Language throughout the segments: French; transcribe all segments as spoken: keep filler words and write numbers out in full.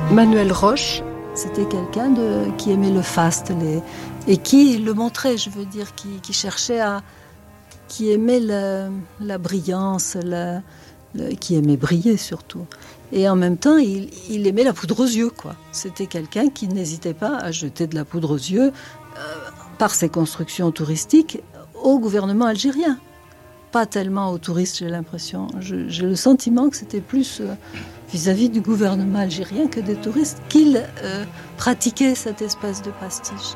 Manuel Roche. C'était quelqu'un de, qui aimait le faste les, et qui le montrait, je veux dire, qui, qui cherchait à... qui aimait la, la brillance, la, le, qui aimait briller surtout. Et en même temps, il, il aimait la poudre aux yeux, quoi. C'était quelqu'un qui n'hésitait pas à jeter de la poudre aux yeux, euh, par ses constructions touristiques, au gouvernement algérien. Pas tellement aux touristes, j'ai l'impression. Je, j'ai le sentiment que c'était plus euh, vis-à-vis du gouvernement algérien que des touristes qu'il euh, pratiquait cette espèce de pastiche.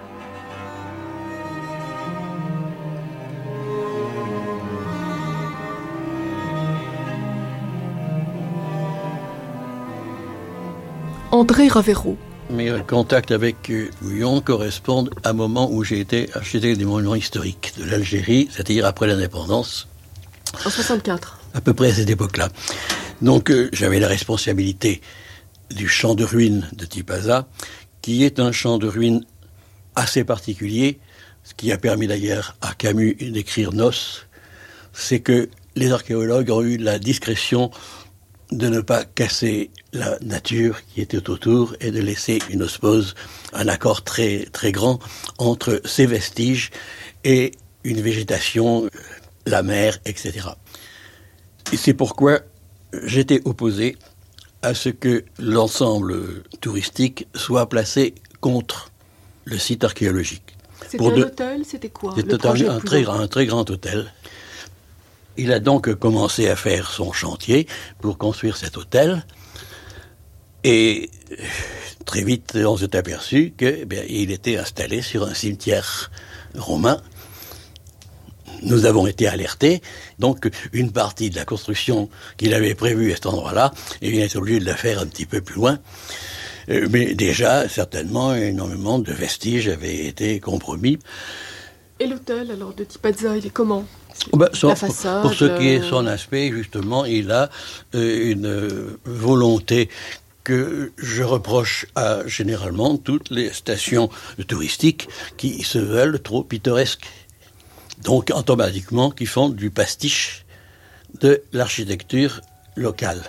André Ravero. Mes contacts avec Pouillon correspondent à un moment où j'ai été architecte des monuments historiques de l'Algérie, c'est-à-dire après l'indépendance. En soixante-quatre. À peu près à cette époque-là. Donc euh, j'avais la responsabilité du champ de ruines de Tipaza, qui est un champ de ruines assez particulier, ce qui a permis d'ailleurs à Camus d'écrire Nos, c'est que les archéologues ont eu la discrétion de ne pas casser la nature qui était autour et de laisser une osmose, un accord très, très grand entre ces vestiges et une végétation, la mer, et cetera. Et c'est pourquoi j'étais opposé à ce que l'ensemble touristique soit placé contre le site archéologique. C'était un de... hôtel, c'était quoi? C'était un, un, très, un très grand hôtel. Il a donc commencé à faire son chantier pour construire cet hôtel. Et très vite, on s'est aperçu que, eh bien, il était installé sur un cimetière romain. Nous avons été alertés. Donc, une partie de la construction qu'il avait prévue à cet endroit-là, eh bien, il est obligé de la faire un petit peu plus loin. Mais déjà, certainement, énormément de vestiges avaient été compromis. Et l'hôtel, alors, de Tipaza, il est comment? Ben, son, la façade, pour ce qui est son aspect, justement, il a euh, une euh, volonté que je reproche à généralement toutes les stations touristiques qui se veulent trop pittoresques. Donc, automatiquement, qui font du pastiche de l'architecture locale.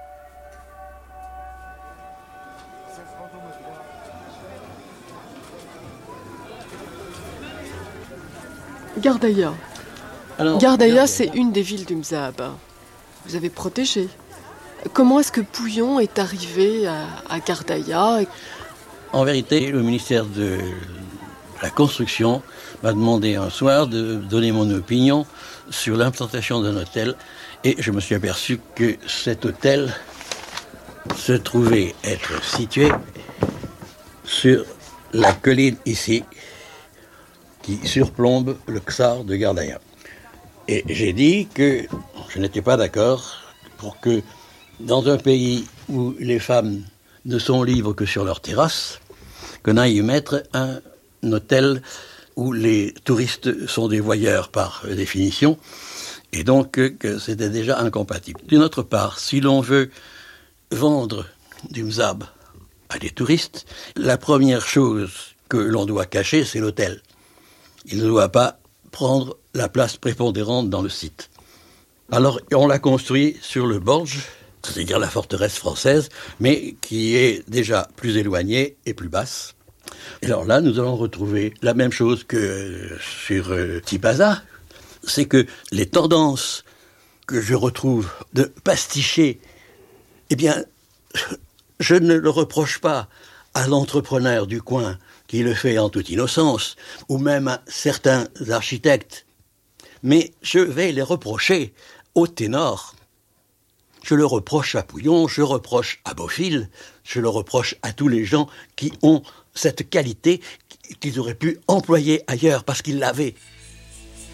Gardaïa. Alors, Gardaïa, c'est une des villes du Mzab. Vous avez protégé. Comment est-ce que Pouillon est arrivé à, à Gardaïa? En vérité, le ministère de la Construction m'a demandé un soir de donner mon opinion sur l'implantation d'un hôtel. Et je me suis aperçu que cet hôtel se trouvait être situé sur la colline ici, qui surplombe le Ksar de Gardaïa. Et j'ai dit que je n'étais pas d'accord pour que, dans un pays où les femmes ne sont libres que sur leur terrasse, qu'on aille y mettre un hôtel où les touristes sont des voyeurs par définition, et donc que c'était déjà incompatible. D'une autre part, si l'on veut vendre du mzab à des touristes, la première chose que l'on doit cacher, c'est l'hôtel. Il ne doit pas prendre la place prépondérante dans le site. Alors, on l'a construit sur le Borge, c'est-à-dire la forteresse française, mais qui est déjà plus éloignée et plus basse. Et alors là, nous allons retrouver la même chose que sur euh, Tipaza, c'est que les tendances que je retrouve de pasticher, eh bien, je ne le reproche pas à l'entrepreneur du coin qui le fait en toute innocence, ou même à certains architectes, mais je vais les reprocher au ténor. Je le reproche à Pouillon, je le reproche à Bofill, je le reproche à tous les gens qui ont cette qualité qu'ils auraient pu employer ailleurs parce qu'ils l'avaient.